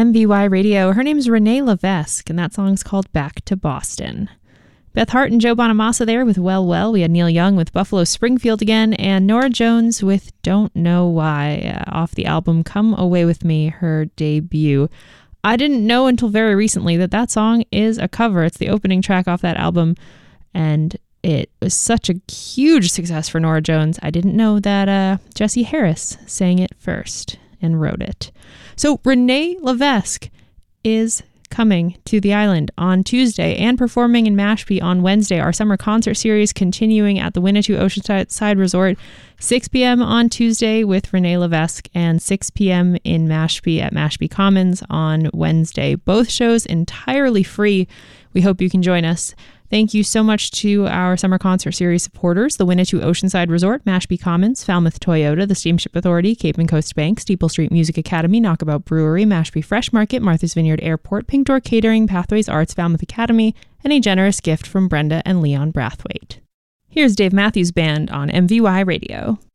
MVY Radio. Her name's Renee Levesque, and that song's called Back to Boston. Beth Hart and Joe Bonamassa there with Well Well. We had Neil Young with Buffalo Springfield again, and Norah Jones with Don't Know Why off the album Come Away With Me, her debut. I didn't know until very recently that that song is a cover. It's the opening track off that album, and it was such a huge success for Norah Jones. I didn't know that Jesse Harris sang it first and wrote it. So Renee Levesque is coming to the island on Tuesday and performing in Mashpee on Wednesday. Our summer concert series continuing at the Winnetou Oceanside Resort, 6 p.m. on Tuesday with Renee Levesque and 6 p.m. in Mashpee at Mashpee Commons on Wednesday. Both shows entirely free. We hope you can join us. Thank you so much to our summer concert series supporters, the Winnetou Oceanside Resort, Mashpee Commons, Falmouth Toyota, the Steamship Authority, Cape and Coast Bank, Steeple Street Music Academy, Knockabout Brewery, Mashpee Fresh Market, Martha's Vineyard Airport, Pink Door Catering, Pathways Arts, Falmouth Academy, and a generous gift from Brenda and Leon Brathwaite. Here's Dave Matthews Band on MVY Radio.